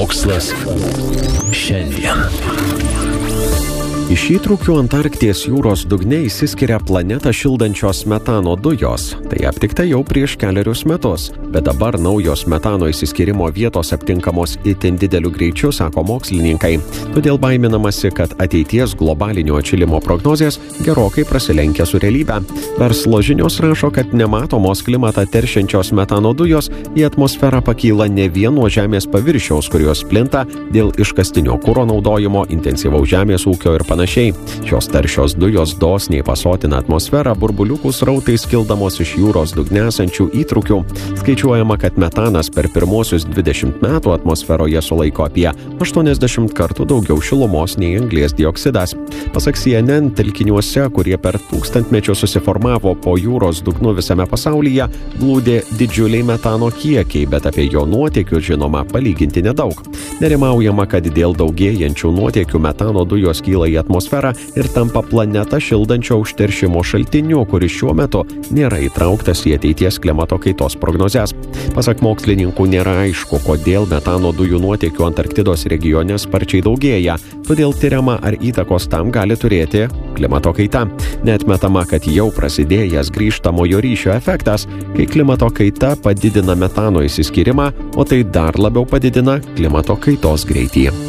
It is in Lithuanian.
Mokslas šiandien. Iš įtrūkių Antarkties jūros dugne išsiskiria planetą šildančios metano dujos. Tai aptikta jau prieš kelerius metus, bet dabar naujos metano išsiskirimo vietos aptinkamos itin dideliu greičiu, sako mokslininkai. Todėl baiminamasi, kad ateities globalinio atšilimo prognozės gerokai prasilenkia su realybe. Verslo žinios rašo, kad nematomos klimatą teršiančios metano dujos į atmosferą pakyla ne vien nuo Žemės paviršiaus, kurios plinta dėl iškastinio kuro naudojimo, intensyvaus žemės ūkio ir panašiai. Šios taršios dujos dosniai pasotina atmosferą burbuliukų srautais kildamos iš jūros dugne esančių įtrūkių. Skaičiuojama, kad metanas per pirmosius 20 metų atmosferoje sulaiko apie 80 kartų daugiau šilumos nei anglies dioksidas. Pasak CNN, telkiniuose, kurie per tūkstantmečius susiformavo po jūros dugnu visame pasaulyje, glūdė didžiuliai metano kiekiai, bet apie jo nuotėkius žinoma palyginti nedaug. Nerimaujama, kad dėl daugėjančių nuotėkių metano dujos kyla į atmosferą ir tampa planetą šildančio užteršimo šaltiniu, kuris šiuo metu nėra įtrauktas į ateities klimato kaitos prognozes. Pasak mokslininkų nėra aišku, kodėl metano dujų nuotėkių Antarktidos regione sparčiai daugėja, todėl tiriama, ar įtakos tam gali turėti klimato kaita. Neatmetama, kad jau prasidėjęs grįžtamojo ryšio efektas, kai klimato kaita padidina metano išsiskyrimą, o tai dar labiau padidina klimato kaitos greitį.